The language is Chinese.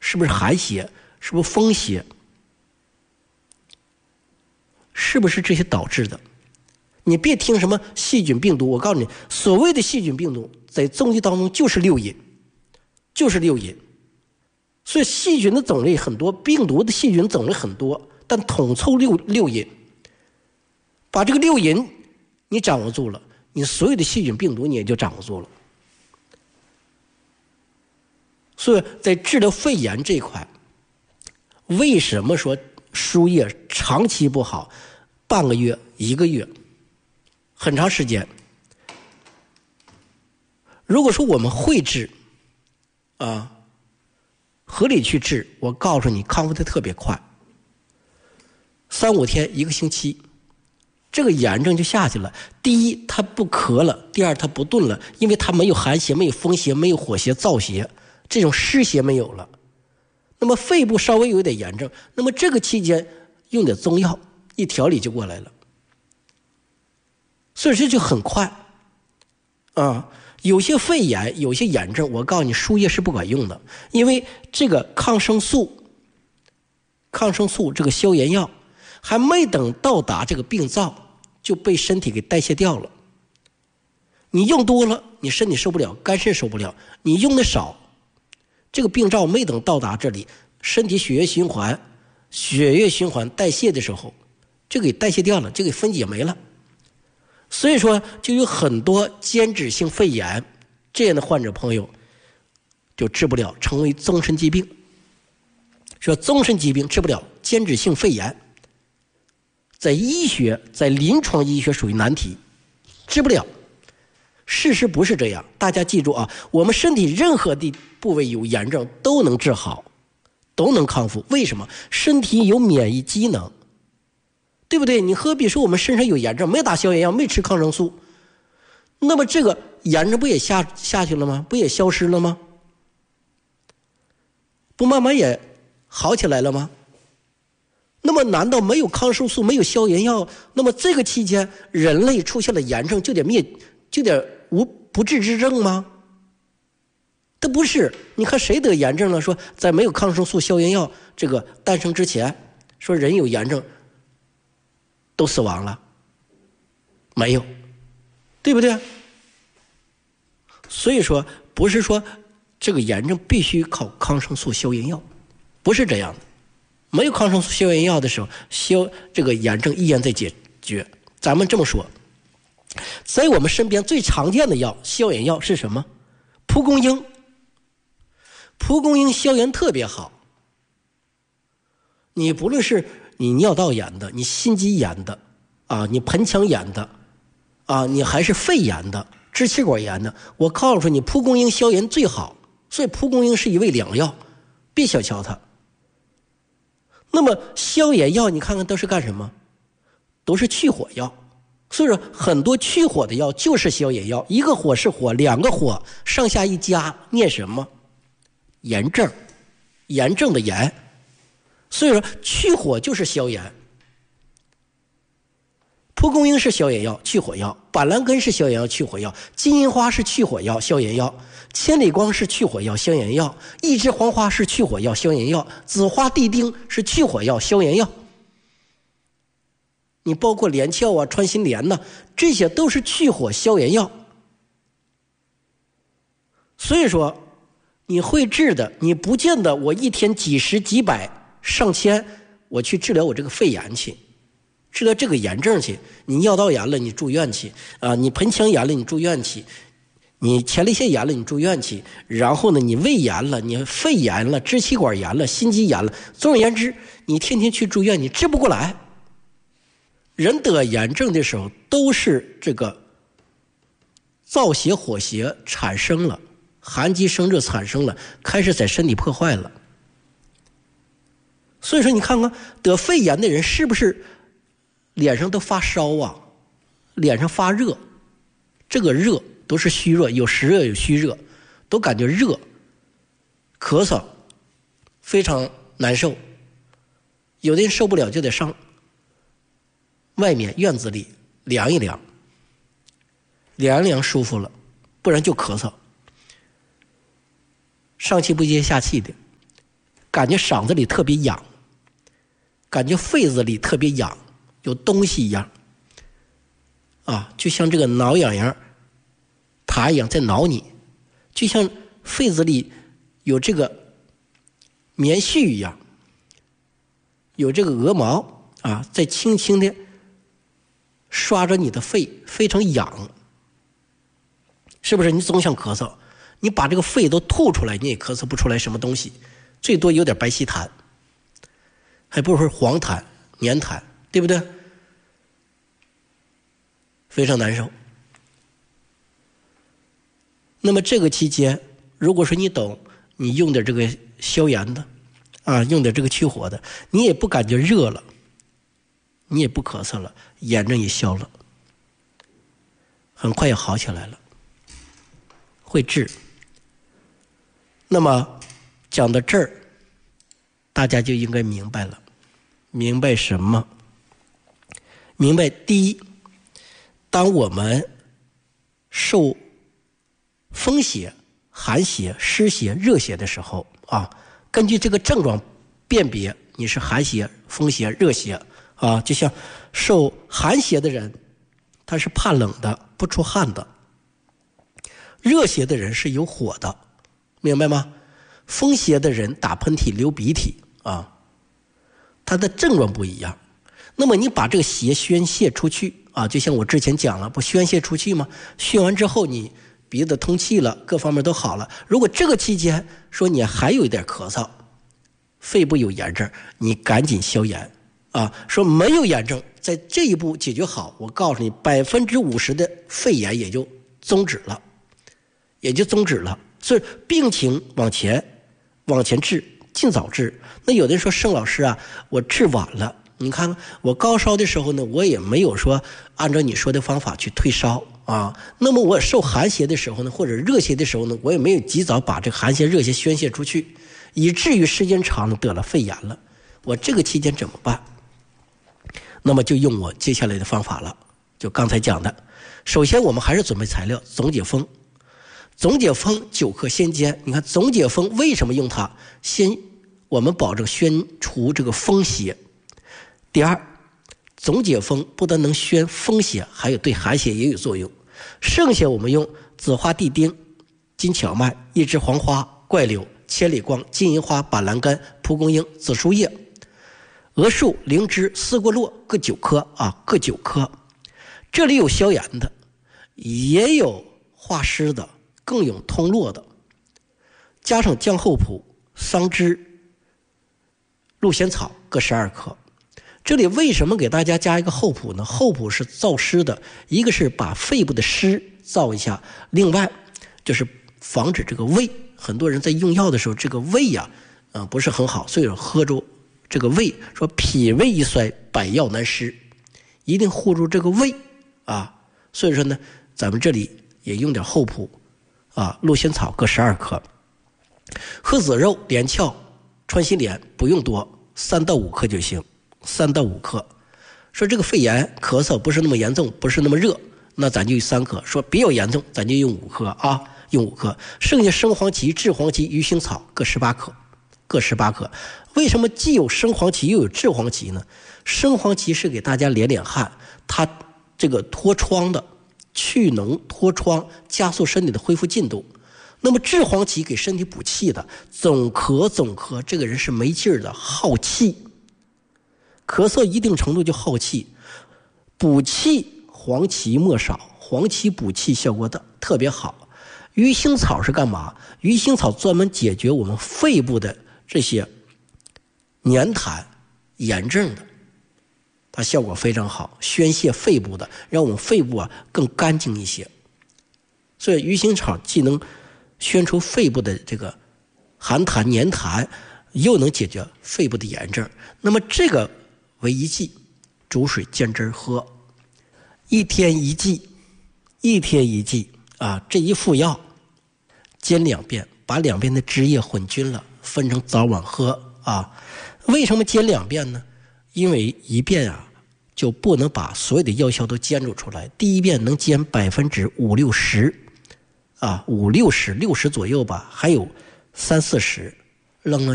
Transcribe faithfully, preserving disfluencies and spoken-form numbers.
是不是寒邪？是不是风邪？是不是这些导致的？你别听什么细菌病毒，我告诉你，所谓的细菌病毒在中医当中就是六淫，就是六淫。所以细菌的种类很多，病毒的细菌种类很多，但统筹六六淫。把这个六淫你掌握住了，你所有的细菌病毒你也就掌握住了。所以在治疗肺炎这一块，为什么说输液长期不好，半个月、一个月，很长时间？如果说我们会治，啊，合理去治，我告诉你，康复的特别快，三五天、一个星期，这个炎症就下去了。第一，它不咳了；第二，它不顿了，因为它没有寒邪、没有风邪、没有火邪、燥邪，这种湿邪没有了。那么肺部稍微有点炎症，那么这个期间用点中药一调理就过来了，所以这就很快啊。有些肺炎有些炎症，我告诉你输液是不管用的，因为这个抗生素抗生素这个消炎药还没等到达这个病灶就被身体给代谢掉了。你用多了你身体受不了，肝肾受不了，你用的少，这个病灶没等到达这里，身体血液循环血液循环代谢的时候就给代谢掉了，就给分解没了。所以说就有很多间质性肺炎这样的患者朋友就治不了，成为终身疾病。说终身疾病治不了间质性肺炎，在医学在临床医学属于难题，治不了。事实不是这样，大家记住啊，我们身体任何的部位有炎症都能治好，都能康复。为什么？身体有免疫机能，对不对？你何必说我们身上有炎症，没打消炎药，没吃抗生素，那么这个炎症不也下下去了吗？不也消失了吗？不慢慢也好起来了吗？那么难道没有抗生素，没有消炎药，那么这个期间人类出现了炎症就得灭就得无不治之症吗？它不是。你看谁得炎症了？说在没有抗生素消炎药这个诞生之前，说人有炎症都死亡了，没有，对不对？所以说不是说这个炎症必须靠抗生素消炎药，不是这样的。没有抗生素消炎药的时候，消这个炎症依然在解决。咱们这么说，在我们身边最常见的药消炎药是什么？蒲公英。蒲公英消炎特别好，你不论是你尿道炎的，你心肌炎的啊，你盆腔炎的啊，你还是肺炎的、支气管炎的，我告诉你蒲公英消炎最好。所以蒲公英是一味良药，别小瞧它。那么消炎药你看看都是干什么？都是去火药。所以说很多去火的药就是消炎药，一个火是火，两个火上下一加，念什么？炎症，炎症的炎。所以说去火就是消炎。蒲公英是消炎药、去火药，板蓝根是消炎药、去火药，金银花是去火药、消炎药，千里光是去火药、消炎药，一枝黄花是去火药、消炎药，紫花地丁是去火药、消炎药。你包括连翘啊、穿心莲呐，这些都是去火消炎药。所以说你会治的，你不见得我一天几十几百上千我去治疗我这个肺炎去，治疗这个炎症去，你尿道炎了你住院去啊，你盆腔炎了你住院去，你前列腺炎了你住院去，然后呢你胃炎了，你肺炎了，支气管炎了，心肌炎了，总而言之你天天去住院你治不过来。人得炎症的时候都是这个燥邪火邪产生了，寒极生热产生了，开始在身体破坏了。所以说你看看得肺炎的人是不是脸上都发烧啊，脸上发热，这个热都是虚热，有实热有虚热，都感觉热，咳嗽非常难受，有的人受不了就得上外面院子里凉一凉，凉一凉舒服了，不然就咳嗽，上气不接下气的， 感觉嗓子里特别痒，感觉肺子里特别痒，有东西一样啊，就像这个挠痒痒它一样在挠你，就像肺子里有这个棉絮一样，有这个鹅毛啊，在轻轻的刷着你的肺，非常痒，是不是？你总想咳嗽，你把这个肺都吐出来，你也咳嗽不出来什么东西，最多有点白稀痰，还不是黄痰、黏痰，对不对？非常难受。那么这个期间，如果说你懂，你用点这个消炎的啊，用点这个去火的，你也不感觉热了，你也不咳嗽了，炎症也消了，很快也好起来了，会治。那么讲到这儿，大家就应该明白了。明白什么？明白第一，当我们受风邪、寒邪、湿邪、热邪的时候啊，根据这个症状辨别你是寒邪、风邪、热邪啊。就像受寒邪的人，他是怕冷的，不出汗的；热邪的人是有火的，明白吗？风邪的人打喷嚏、流鼻涕啊，他的症状不一样。那么你把这个邪宣泄出去啊，就像我之前讲了，不宣泄出去吗？宣完之后你鼻子通气了，各方面都好了。如果这个期间说你还有一点咳嗽，肺部有炎症，你赶紧消炎啊。说没有炎症，在这一步解决好，我告诉你，百分之五十的肺炎也就终止了，也就终止了。所以病情往前往前治，尽早治。那有的人说，盛老师啊，我治晚了。你看我高烧的时候呢，我也没有说按照你说的方法去退烧啊。那么我受寒邪的时候呢，或者热邪的时候呢，我也没有及早把这个寒邪热邪宣泄出去，以至于时间长了得了肺炎了。我这个期间怎么办？那么就用我接下来的方法了，就刚才讲的。首先我们还是准备材料，总解风。总解风九克先煎。你看总解风为什么用它？先我们保证宣除这个风邪。第二，总解风不但能宣风邪，还有对寒邪也有作用。剩下我们用紫花地丁、金荞麦、一枝黄花、怪柳、千里光、金银花、板蓝根、蒲公英、紫苏叶、鹅树、灵芝、丝瓜络各九颗啊，各九颗。这里有消炎的，也有化湿的，更有通络的。加上姜厚朴、桑枝、鹿仙草各十二克。这里为什么给大家加一个厚朴呢？厚朴是燥湿的，一个是把肺部的湿燥一下，另外就是防止这个胃。很多人在用药的时候，这个胃呀、啊，呃，不是很好，所以喝住这个胃，说脾胃一衰，百药难施，一定护住这个胃啊。所以说呢，咱们这里也用点厚朴啊，鹿仙草各十二克，鹤子肉、连翘、穿心莲不用多，三到五克就行。三到五克。说这个肺炎咳嗽不是那么严重，不是那么热，那咱就用三克。说比较严重，咱就用五克啊，用五克。剩下生黄芪、炙黄芪、鱼腥草各十八克，各十八克。为什么既有生黄芪又有炙黄芪呢？生黄芪是给大家连连汗，它这个脱疮的，去脓脱疮，加速身体的恢复进度。那么炙黄芪给身体补气的，总咳总咳，这个人是没劲儿的，耗气。咳嗽一定程度就耗气，补气黄芪莫少，黄芪补气效果的特别好。鱼腥草是干嘛？鱼腥草专门解决我们肺部的这些黏痰、炎症的，它效果非常好，宣泄肺部的，让我们肺部啊更干净一些。所以鱼腥草既能宣除肺部的这个寒痰、黏痰，又能解决肺部的炎症。那么这个为一剂，煮水煎汁喝，一天一剂，一天一剂啊！这一副药煎两遍，把两边的汁液混均了，分成早晚喝啊。为什么煎两遍呢？因为一遍啊就不能把所有的药效都煎煮出来，第一遍能煎百分之五六十啊，五六十六十左右吧，还有三四十扔了